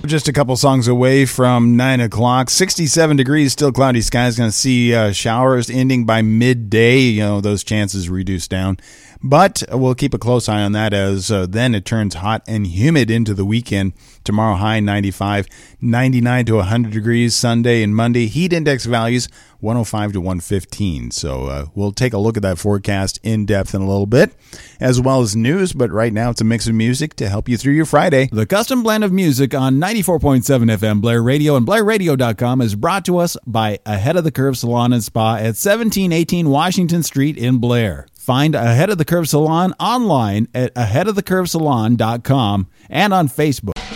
Just a couple songs away from 9 o'clock. 67 degrees, still cloudy skies. Going to see showers ending by midday. You know, those chances reduce down. But we'll keep a close eye on that as then it turns hot and humid into the weekend. Tomorrow high 95, 99 to 100 degrees Sunday and Monday. Heat index values 105 to 115. So we'll take a look at that forecast in depth in a little bit, as well as news. But right now it's a mix of music to help you through your Friday. The custom blend of music on 94.7 FM Blair Radio and BlairRadio.com is brought to us by Ahead of the Curve Salon and Spa at 1718 Washington Street in Blair. Find Ahead of the Curve Salon online at aheadofthecurvesalon.com and on Facebook.